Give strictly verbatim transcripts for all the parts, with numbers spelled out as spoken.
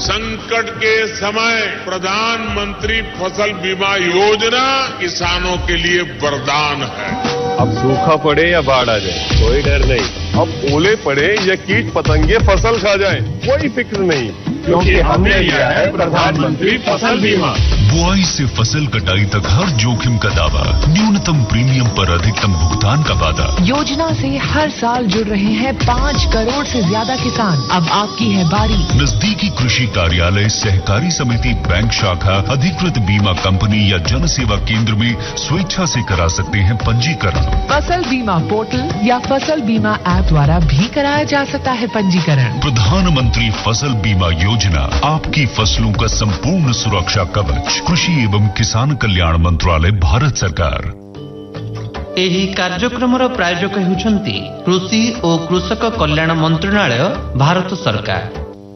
संकट के समय प्रधानमंत्री फसल बीमा योजना किसानों के लिए वरदान है। अब सूखा पड़े या बाढ़ आ जाए कोई डर नहीं, अब ओले पड़े या कीट पतंगे फसल खा जाए कोई फिक्र नहीं, क्योंकि हमने लिया है प्रधानमंत्री फसल बीमा। बुआई से फसल कटाई तक हर जोखिम का दावा, न्यूनतम प्रीमियम पर अधिकतम भुगतान का वादा। योजना से हर साल जुड़ रहे हैं पाँच करोड़ से ज्यादा किसान। अब आपकी है बारी। नजदीकी कृषि कार्यालय, सहकारी समिति, बैंक शाखा, अधिकृत बीमा कंपनी या जन सेवा केंद्र में स्वेच्छा से करा सकते हैं पंजीकरण। फसल बीमा पोर्टल या फसल बीमा ऐप द्वारा भी कराया जा सकता है पंजीकरण। प्रधानमंत्री फसल बीमा योजना, आपकी फसलों का संपूर्ण सुरक्षा कवच। कृषि एवं किसान कल्याण मंत्रालय, भारत सरकार। ଏହି କାର୍ଯ୍ୟକ୍ରମର ପ୍ରାୟୋଜକ ହେଉଛନ୍ତି କୃଷି ଓ କୃଷକ କଲ୍ୟାଣ ମନ୍ତ୍ରଣାଳୟ, ଭାରତ ସରକାର।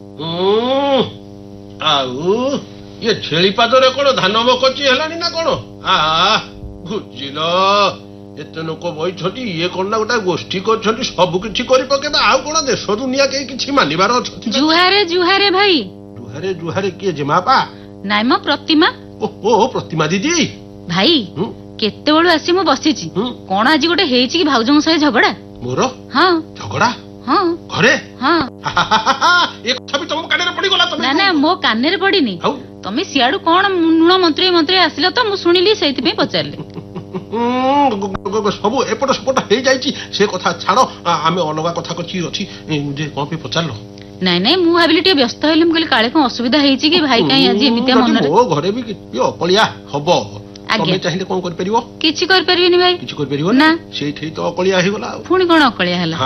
ଆଉ ଇଏ ଛେଳି ପାଦରେ କଣ ଧାନ ମକଚି ହେଲାଣି ନା କଣ? ଆ ବୁଝିଲ, ଏତେ ଲୋକ ବଇଛନ୍ତି, ଇଏ କଣ ନା ଗୋଟେ ଗୋଷ୍ଠୀ କରିଛନ୍ତି, ସବୁ କିଛି କରି ପକେଇବା। ଆଉ କଣ ଦେଶ ଦୁନିଆ କେହି କିଛି ମାନିବାର ଅଛନ୍ତି? ଜୁହାରେ ଜୁହାରେ ଭାଇ। ଜୁହାରେ ଜୁହାରେ କିଏ ଜେମାପା? ନାଇଁ ମ ପ୍ରତିମା। ଓହୋ ପ୍ରତିମା ଦିଦି। ଭାଇ କେତେବେଳୁ ଆସି ମୁଁ ବସିଛି, କଣ ଆଜି ଗୋଟେ ହେଇଛି କି ଭାଉଜଙ୍କ ସହ ଝଗଡା? ମୋର? ହଁ। ଝଗଡା? ହଁ। ଘରେ? ହଁ। ଏ କଥା ବି ତମ କାନରେ ପଡିଗଲା? ନା ନା, ମୋ କାନରେ ପଡିନି। ତମେ ସିଆଡୁ କଣ ଲୁଣ ମନ୍ତ୍ରୀ ମନ୍ତ୍ରୀ ଆସିଲ ତ, ମୁଁ ଶୁଣିଲି, ସେଇଥିପାଇଁ ପଚାରିଲି। ସବୁ ଏପଟ ସେପଟ ହେଇଯାଇଛି, ସେ କଥା ଛାଡ, ଆମେ ଅଲଗା କଥା କିଛି ଅଛି ଯେ କଣ ପାଇଁ ପଚାରିଲ? ନାଇଁ ନାଇଁ, ମୁଁ ଭାବିଲି ଟିକେ ବ୍ୟସ୍ତ ହେଲି, ମୁଁ କହିଲି କାଳେ କଣ ଅସୁବିଧା ହେଇଛି କି ଭାଇ କାହିଁ ଆଜି ଏମିତିଆ ମନରେ। ମୋ ଘରେ ବି କିଛି ଅକଳିଆ ହବ, ତମେ ଚାହିଁଲେ କଣ କରିପାରିବ? କିଛି କରିପାରିବିନି ଭାଇ। କିଛି କରିପାରିବ ନା? ସେଇଠି ତ ଅକଳିଆ ହେଇଗଲା। ପୁଣି କଣ ଅକଳିଆ ହେଲା?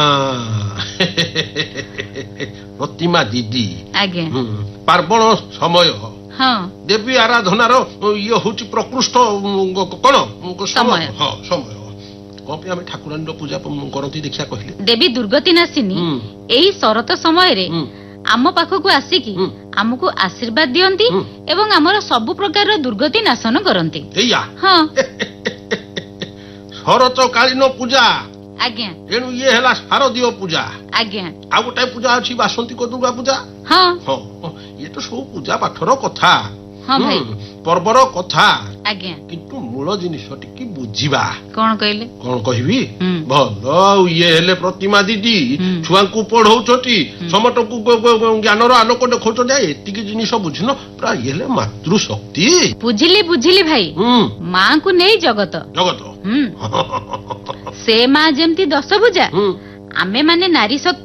ପ୍ରତିମା ଦିଦି, ଆଜ୍ଞା, ପାର୍ବଣ ସମୟ, ହଁ, ଦେବୀ ଆରାଧନାର ଇଏ ହଉଛି ପ୍ରକୃଷ୍ଟ କଣ ସମୟ। ହଁ ସମୟ। କଣ ପାଇଁ ଆମେ ଠାକୁରାଣୀର ପୂଜା କରନ୍ତି ଦେଖିଆ କହିଲେ? ଦେବୀ ଦୁର୍ଗତି ନାଶିନୀ ଏଇ ଶରତ ସମୟରେ ଆମ ପାଖକୁ ଆସିକି ଆମକୁ ଆଶୀର୍ବାଦ ଦିଅନ୍ତି ଏବଂ ଆମର ସବୁ ପ୍ରକାରର ଦୁର୍ଗତି ନାଶନ କରନ୍ତି। ଏଇଆ? ହଁ। ଶରତ କାଳୀନ ପୂଜା। ଆଜ୍ଞା। ତେଣୁ ଇଏ ହେଲା ଶାରଦୀୟ ପୂଜା। ଆଜ୍ଞା। ଆଉ ଗୋଟାଏ ପୂଜା ଅଛି ବାସନ୍ତିକ ଦୁର୍ଗା ପୂଜା। ହଁ ହଁ, ଇଏ ତ ସବୁ ପୂଜା ପାଠର କଥା, ହଁ ଭାଇ, ପର୍ବର କଥା। ଆଜ୍ଞା। କିନ୍ତୁ ମୂଳ ଜିନିଷ ଟିକେ ବୁଝିବା। କଣ କହିଲେ? କଣ କହିବି? ଭଲ, ଆଉ ଇଏ ହେଲେ ପ୍ରତିମା ଦିଦି, ଛୁଆଙ୍କୁ ପଢଉଛନ୍ତି, ସମସ୍ତଙ୍କୁ ଜ୍ଞାନର ଆଲୋକ ଦେଖାଉଛନ୍ତି, ଏତିକି ଜିନିଷ ବୁଝୁନ? ପୁରା ଇଏ ହେଲେ ମାତୃଶକ୍ତି। ବୁଝିଲି ବୁଝିଲି ଭାଇ, ମାଙ୍କୁ ନେଇ ଜଗତ। ଜଗତ ସେ ମା ଯେମିତି ଦଶ ଭୁଜା, ଆମେ ମାନେ ନାରୀ ଶକ୍ତି।